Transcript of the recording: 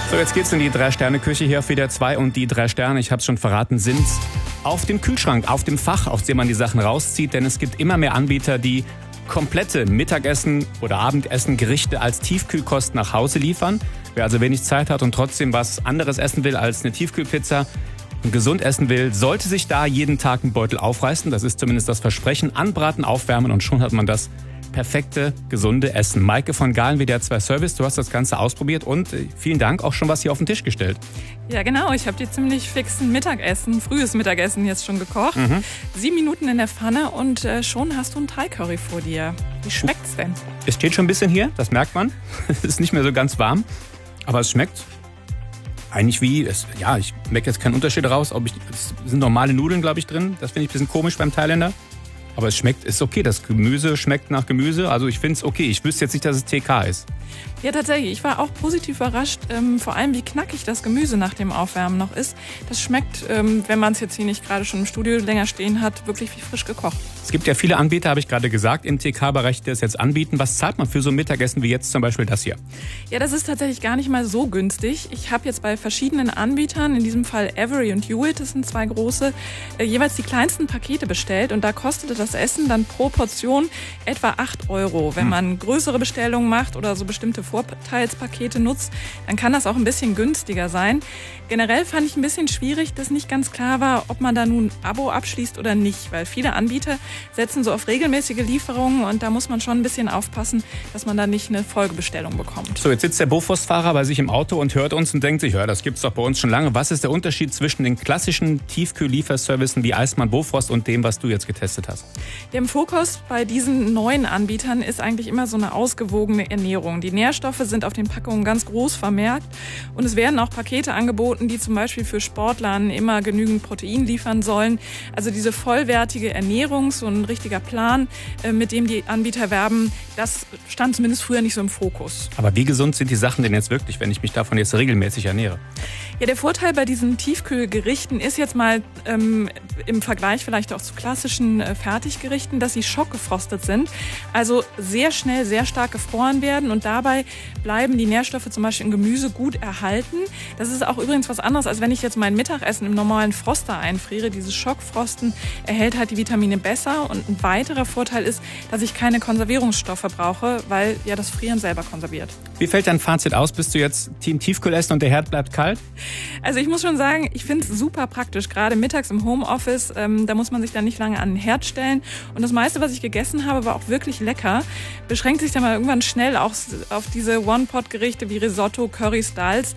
So, jetzt geht's in die 3-Sterne-Küche hier auf WDR 2 und die 3 Sterne, ich habe es schon verraten, sind auf dem Kühlschrank, auf dem Fach, aus dem man die Sachen rauszieht, denn es gibt immer mehr Anbieter, die komplette Mittagessen oder Abendessen Gerichte als Tiefkühlkost nach Hause liefern. Wer also wenig Zeit hat und trotzdem was anderes essen will als eine Tiefkühlpizza und gesund essen will, sollte sich da jeden Tag einen Beutel aufreißen. Das ist zumindest das Versprechen. Anbraten, aufwärmen und schon hat man das perfekte, gesunde Essen. Maike von Gahlen, WDR 2 Service, du hast das Ganze ausprobiert und vielen Dank, auch schon was hier auf den Tisch gestellt. Ja genau, ich habe dir ziemlich fixen Mittagessen, frühes Mittagessen jetzt schon gekocht. 7 Minuten in der Pfanne und schon hast du einen Thai-Curry vor dir. Wie schmeckt's denn? Es steht schon ein bisschen hier, das merkt man. Es ist nicht mehr so ganz warm, aber es schmeckt eigentlich ich merke jetzt keinen Unterschied raus. Es sind normale Nudeln, glaube ich, drin. Das finde ich ein bisschen komisch beim Thailänder. Aber es ist okay. Das Gemüse schmeckt nach Gemüse. Also ich finde es okay. Ich wüsste jetzt nicht, dass es TK ist. Ja, tatsächlich. Ich war auch positiv überrascht, vor allem wie knackig das Gemüse nach dem Aufwärmen noch ist. Das schmeckt, wenn man es jetzt hier nicht gerade schon im Studio länger stehen hat, wirklich wie frisch gekocht. Es gibt ja viele Anbieter, habe ich gerade gesagt, im TK-Bereich, die das jetzt anbieten. Was zahlt man für so ein Mittagessen wie jetzt zum Beispiel das hier? Ja, das ist tatsächlich gar nicht mal so günstig. Ich habe jetzt bei verschiedenen Anbietern, in diesem Fall Avery und Hewitt, das sind 2 große, jeweils die kleinsten Pakete bestellt. Und da kostete das Essen dann pro Portion etwa 8 €. Wenn man größere Bestellungen macht oder so bestimmte Vorteilspakete nutzt, dann kann das auch ein bisschen günstiger sein. Generell fand ich ein bisschen schwierig, dass nicht ganz klar war, ob man da nun ein Abo abschließt oder nicht, weil viele Anbieter setzen so auf regelmäßige Lieferungen und da muss man schon ein bisschen aufpassen, dass man da nicht eine Folgebestellung bekommt. So, jetzt sitzt der Bofrost-Fahrer bei sich im Auto und hört uns und denkt sich, ja, das gibt's doch bei uns schon lange. Was ist der Unterschied zwischen den klassischen Tiefkühl-Lieferservicen wie Eismann Bofrost und dem, was du jetzt getestet hast? Der Fokus bei diesen neuen Anbietern ist eigentlich immer so eine ausgewogene Ernährung. Die Nährstoffe sind auf den Packungen ganz groß vermerkt und es werden auch Pakete angeboten, die zum Beispiel für Sportlern immer genügend Protein liefern sollen. Also diese vollwertige Ernährung, so ein richtiger Plan, mit dem die Anbieter werben, das stand zumindest früher nicht so im Fokus. Aber wie gesund sind die Sachen denn jetzt wirklich, wenn ich mich davon jetzt regelmäßig ernähre? Ja, der Vorteil bei diesen Tiefkühlgerichten ist jetzt mal im Vergleich vielleicht auch zu klassischen Fertiggerichten, dass sie schockgefrostet sind. Also sehr schnell, sehr stark gefroren werden und dabei bleiben die Nährstoffe zum Beispiel im Gemüse gut erhalten. Das ist auch übrigens was anderes, als wenn ich jetzt mein Mittagessen im normalen Froster einfriere. Dieses Schockfrosten erhält halt die Vitamine besser und ein weiterer Vorteil ist, dass ich keine Konservierungsstoffe brauche, weil ja das Frieren selber konserviert. Wie fällt dein Fazit aus? Bist du jetzt Team Tiefkühlessen und der Herd bleibt kalt? Also ich muss schon sagen, ich finde es super praktisch, gerade mittags im Homeoffice, da muss man sich dann nicht lange an den Herd stellen. Und das meiste, was ich gegessen habe, war auch wirklich lecker. Beschränkt sich dann mal irgendwann schnell auch auf diese One-Pot-Gerichte wie Risotto, Curry, Styles.